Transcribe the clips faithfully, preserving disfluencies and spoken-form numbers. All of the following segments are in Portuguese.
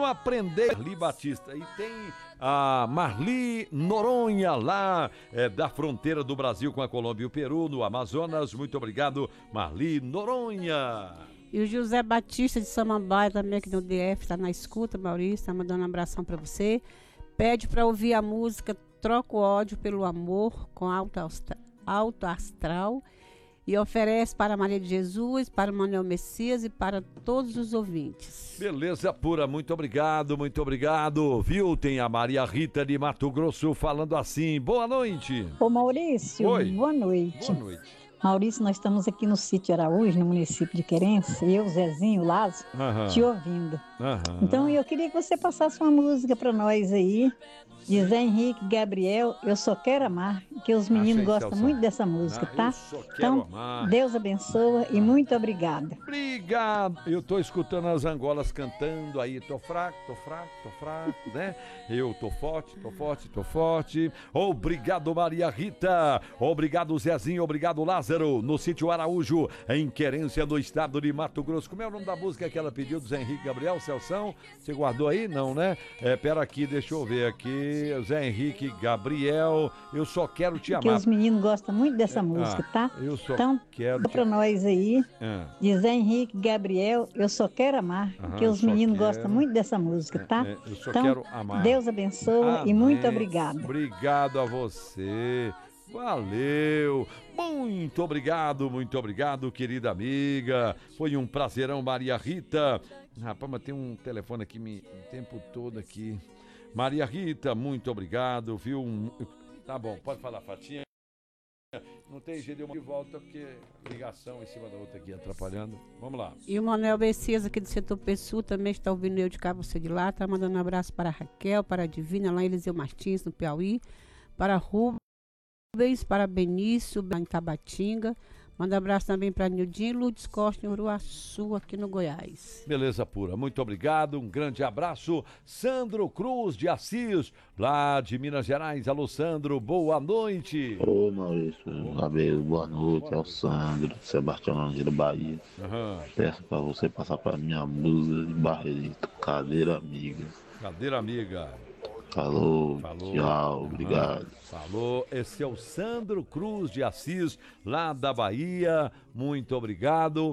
aprender. Marli Batista. E tem a Marli Noronha, lá é, da fronteira do Brasil com a Colômbia e o Peru, no Amazonas. Muito obrigado, Marli Noronha. E o José Batista de Samambaia também aqui no D F, está na escuta, Maurício, está mandando um abração para você. Pede para ouvir a música Troca o Ódio pelo Amor, com Alto, alto Astral. E oferece para Maria de Jesus, para o Manuel Messias e para todos os ouvintes. Beleza pura, muito obrigado, muito obrigado. Viu, tem a Maria Rita de Mato Grosso falando assim, boa noite. Ô Maurício, Oi. boa noite. Boa noite. Maurício, nós estamos aqui no sítio Araújo, no município de Querência, eu, Zezinho, Lázaro, Aham. te ouvindo. Aham. Então eu queria que você passasse uma música para nós aí, de Zé Henrique Gabriel, Eu Só Quero Amar, que os meninos Achei, gostam Celso. muito dessa música, Ah, tá? Eu Só Quero Então, Amar. Deus abençoa e muito obrigada. Obrigado. Eu tô escutando as Angolas cantando aí, tô fraco, tô fraco, tô fraco, né? Eu tô forte, tô forte, tô forte. Obrigado, Maria Rita. Obrigado, Zezinho. Obrigado, Lázaro. No sítio Araújo, em Querência, no estado de Mato Grosso. Como é o nome da música que ela pediu do Zé Henrique Gabriel, Celção? Você guardou aí? Não, né? É, pera aqui, deixa eu ver aqui. Zé Henrique Gabriel, Eu Só Quero Te Porque Amar. os meninos gostam muito dessa música, tá? Eu só Então, quero para nós aí, Ah. de Zé Henrique Gabriel, Eu Só Quero Amar, Aham, porque eu os só meninos quero. gostam muito dessa música, tá? É, é, eu só então, quero amar. Deus abençoa e Amém. muito obrigada. Obrigado a você. Valeu. Muito obrigado, muito obrigado, querida amiga. Foi um prazerão, Maria Rita. Rapaz, mas tem um telefone aqui me, o tempo todo aqui. Maria Rita, muito obrigado, viu? Tá bom, pode falar, Fatinha. Não tem jeito de eu de volta, porque ligação em cima da outra aqui atrapalhando. Vamos lá. E o Manuel Messias aqui do setor Pessu também está ouvindo eu de cá, você de lá. Está mandando um abraço para a Raquel, para a Divina, lá em Eliseu Martins, no Piauí. Para Rubens, para Benício, lá em Tabatinga. Manda um abraço também para Nildinho e Lourdes Costa, em Uruaçu, aqui no Goiás. Beleza pura, muito obrigado, um grande abraço. Sandro Cruz de Assis, lá de Minas Gerais. Alô, Sandro, boa noite. Ô Maurício, Gabriel, boa noite, é o Sandro, Sebastião Langeira, Bahia. Uhum. Peço pra você passar pra minha música de Barreirito, Cadeira Amiga. Cadeira Amiga. Falou, Falou. tchau, obrigado. Falou, esse é o Sandro Cruz de Assis, lá da Bahia, muito obrigado.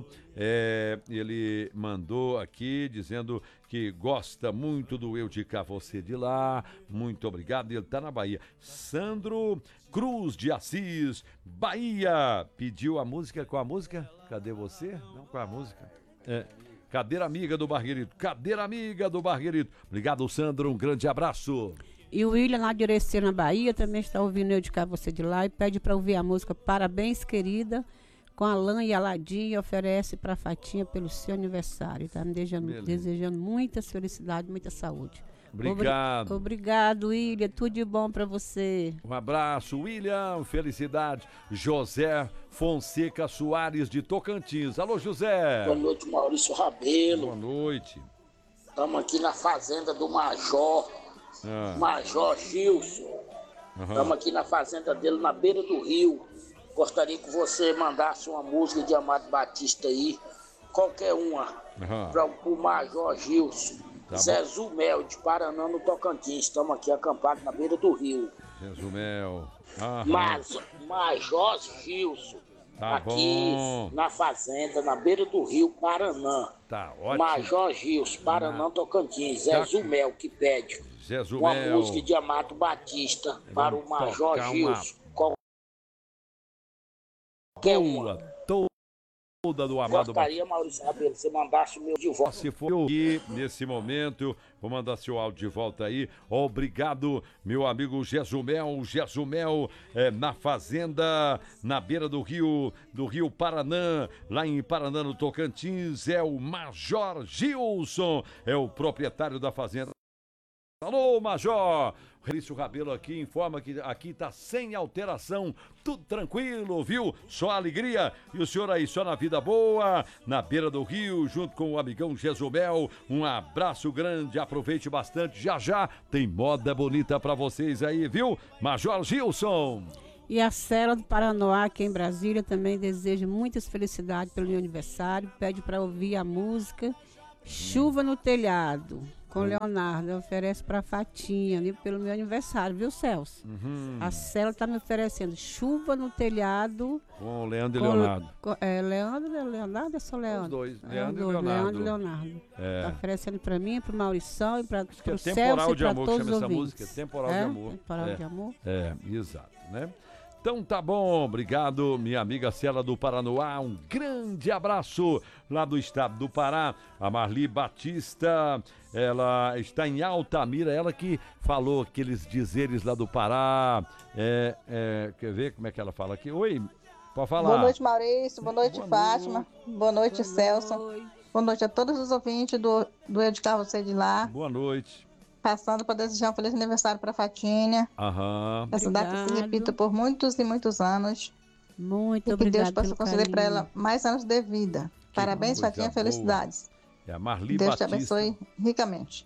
É, ele mandou aqui dizendo que gosta muito do Eu de Cá, Você de Lá, muito obrigado, ele tá na Bahia. Sandro Cruz de Assis, Bahia, pediu a música, com a música? Cadê você? Não, com a música. É. Cadeira Amiga do Barreirito, Cadeira Amiga do Barreirito. Obrigado, Sandro, um grande abraço. E o William lá de Irecê, na Bahia, também está ouvindo eu de cá, você de lá, e pede para ouvir a música Parabéns, Querida, com Alain e Aladim, e oferece para a Fatinha pelo seu aniversário. Está me desejando, desejando muita felicidade, muita saúde. Obrigado. Obri- Obrigado, William. Tudo de bom para você. Um abraço, William. Felicidade. José Fonseca Soares de Tocantins. Alô, José. Boa noite, Maurício Rabelo. Boa noite. Estamos aqui na fazenda do Major, Ah. Major Gilson. Estamos Aham. aqui na fazenda dele, na beira do rio. Gostaria que você mandasse uma música de Amado Batista aí, qualquer uma, Aham. para o Major Gilson. Tá Zé bom. Zumel, de Paraná, no Tocantins. Estamos aqui acampados na beira do rio. Resumel. Aham. Mas, Major Gilson, Tá aqui bom. na fazenda, na beira do rio Paraná. Tá ótimo. Major Gilson, Paraná, Tocantins. Zé Tá. Zumel que pede Zé uma Zumel. música de Amado Batista para o Major tocar uma Gilson. Qualquer uma. Boa, toda do Amado Gostaria, Maurício Rabelo, se mandasse o meu de volta. Se for aqui, nesse momento, vou mandar seu áudio de volta aí. Obrigado, meu amigo Jesumel. Jesumel, é, na fazenda, na beira do rio, do rio Paranã, lá em Paraná, no Tocantins, é o Major Gilson, é o proprietário da fazenda. Alô, Major! Felício Rabelo aqui informa que aqui tá sem alteração, tudo tranquilo, viu? Só alegria. E o senhor aí, só na vida boa, na beira do rio, junto com o amigão Jesumel. Um abraço grande, aproveite bastante. Já já tem moda bonita pra vocês aí, viu? Major Gilson. E a Cela do Paranoá, aqui em Brasília, também deseja muitas felicidades pelo meu aniversário. Pede para ouvir a música Chuva no Telhado. Com o Leonardo, eu ofereço pra Fatinha, ali pelo meu aniversário, viu, Celso? Uhum. A Célia tá me oferecendo chuva no telhado. Com o Leandro e com- Leonardo. com- é, Leandro, Leonardo é só Leandro? Os dois, É, Leandro os e dois, Leonardo. Leandro e Leonardo. É. Tá oferecendo pra mim, pro Maurição e pra, Que é pro Celso Temporal e de pra Amor, que todos chama os essa ouvintes. música. Temporal é? de Amor. Temporal É. de Amor. É, exato, né? Então tá bom, obrigado, minha amiga Cela do Paranoá, um grande abraço lá do estado do Pará. A Marli Batista, ela está em Altamira, ela que falou aqueles dizeres lá do Pará. É, é, quer ver como é que ela fala aqui? Oi, pode falar. Boa noite, Maurício. Boa noite, Boa Fátima. Boa noite, Boa Celso. noite. Boa noite a todos os ouvintes do, do Eu de Cá, Você de Lá. Boa noite. Passando para desejar um feliz aniversário para Fatinha. Aham. Essa data se Obrigado. repita por muitos e muitos anos. Muito E que obrigada Deus possa pelo conceder para carinho. ela mais anos de vida. Parabéns, coisa Fatinha. boa. Felicidades. É a Marli Deus te Batista. abençoe ricamente.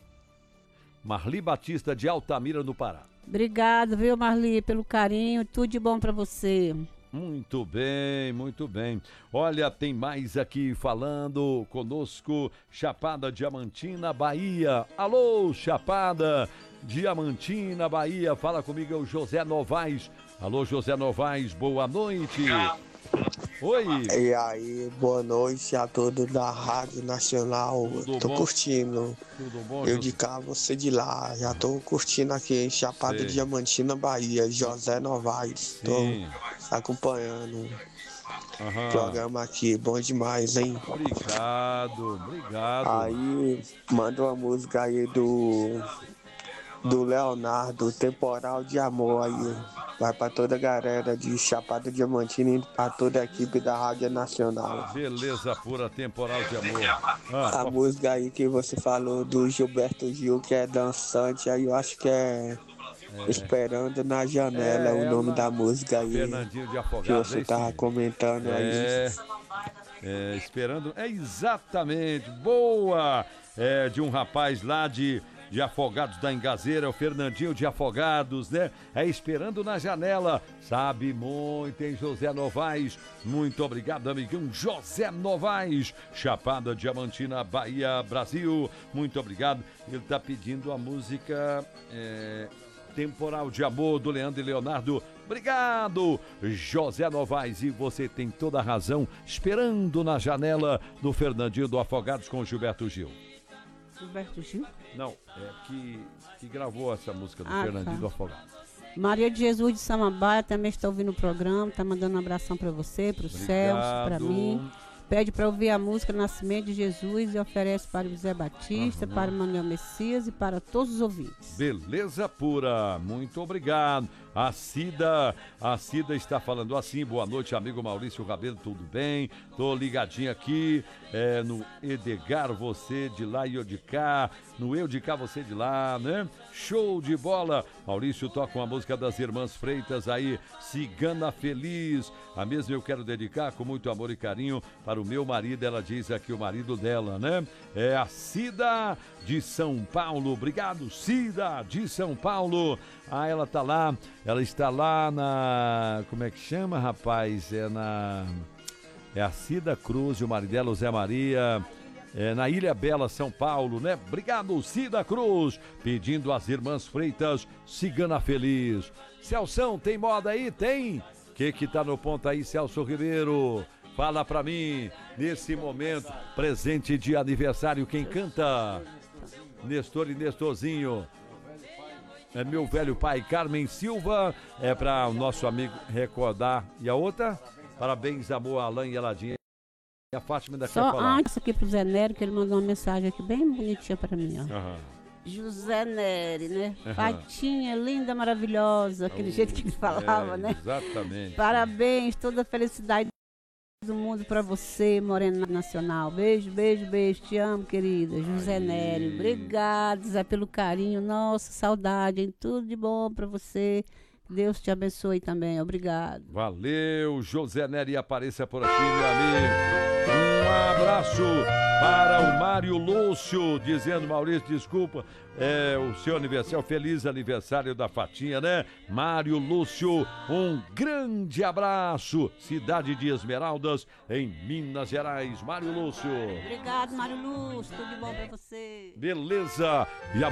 Marli Batista de Altamira, no Pará. Obrigado, viu, Marli, pelo carinho. Tudo de bom pra você. Muito bem, muito bem. Olha, tem mais aqui falando conosco, Chapada Diamantina, Bahia. Alô, Chapada Diamantina, Bahia. Fala comigo, é o José Novaes. Alô, José Novaes, boa noite. Oi. E aí, boa noite a todos da Rádio Nacional. Tudo Tô bom? curtindo. Tudo bom, Eu José? de cá, você de lá. Já tô curtindo aqui em Chapada Sei. Diamantina, Bahia. José Novaes. Tô Sim. acompanhando o Aham. programa aqui. Bom demais, hein? Obrigado, obrigado. Aí, manda uma música aí do do Leonardo, Temporal de Amor aí. Vai pra toda a galera de Chapada Diamantina e pra toda a equipe da Rádio Nacional. Beleza pura, Temporal de Amor. Ah, A música aí que você falou do Gilberto Gil, que é dançante, aí eu acho que é, Esperando na Janela, É, o nome ela- da música aí Fernandinho de que Afogados. você é isso tava mesmo. comentando aí. É, é, esperando, é exatamente, boa, é, de um rapaz lá de, de Afogados da Engazeira, o Fernandinho de Afogados, né? É Esperando na Janela, sabe muito, hein, José Novaes? Muito obrigado, amigão José Novaes, Chapada Diamantina, Bahia, Brasil, muito obrigado. Ele tá pedindo a música... é, Temporal de Amor, do Leandro e Leonardo. Obrigado, José Novaes. E você tem toda a razão. Esperando na Janela, do Fernandinho do Afogados com Gilberto Gil. Gilberto Gil? Não, é que, que gravou essa música do Ah, Fernandinho tá. do Afogados. Maria de Jesus de Samambaia também está ouvindo o programa. Tá mandando um abração pra você, pro Celso, pra mim. Pede para ouvir a música Nascimento de Jesus e oferece para o José Batista, Aham. para o Manuel Messias e para todos os ouvintes. Beleza pura, muito obrigado. A Cida, a Cida está falando assim, boa noite, amigo Maurício Rabelo, tudo bem? Tô ligadinho aqui é, no Edgar, você de lá e eu de cá, no eu de cá, você de lá, né? Show de bola! Maurício toca uma música das Irmãs Freitas aí, Cigana Feliz. A mesma eu quero dedicar com muito amor e carinho para o meu marido, ela diz aqui o marido dela, né? É a Cida de São Paulo. Obrigado, Cida de São Paulo. Ah, ela tá lá, ela está lá na... Como é que chama, rapaz? É na... É a Cida Cruz e o marido dela, o Zé Maria... É, na Ilha Bela, São Paulo, né? Obrigado, Cida Cruz, pedindo às Irmãs Freitas, Cigana Feliz. Celção, tem moda aí? Tem? Que que tá no ponto aí, Celso Ribeiro? Fala pra mim, nesse momento, presente de aniversário, quem canta? Nestor e Nestorzinho. É meu velho pai, Carmen Silva, é pra o nosso amigo recordar. E a outra? Parabéns, amor, Alain e Eladinha. E a Fátima ainda quer Só falar. antes aqui pro Zé Nery, que ele mandou uma mensagem aqui bem bonitinha para mim, ó. Aham. José Nery, né? Aham. Fatinha, linda, maravilhosa, aquele jeito que ele falava, É, né? Exatamente. Parabéns, toda a felicidade do mundo pra você, Morena Nacional. Beijo, beijo, beijo. Te amo, querida. José Aí. Nery. Obrigado, Zé, pelo carinho. Nossa, saudade, hein? Tudo de bom pra você. Deus te abençoe também. Obrigado. Valeu, José Nery, apareça por aqui, meu amigo. Um abraço para o Mário Lúcio, dizendo, Maurício, desculpa, é o seu aniversário, feliz aniversário da Fatinha, né? Mário Lúcio, um grande abraço, cidade de Esmeraldas, em Minas Gerais. Mário Lúcio. Obrigado, Mário Lúcio, tudo de bom pra você. Beleza. E a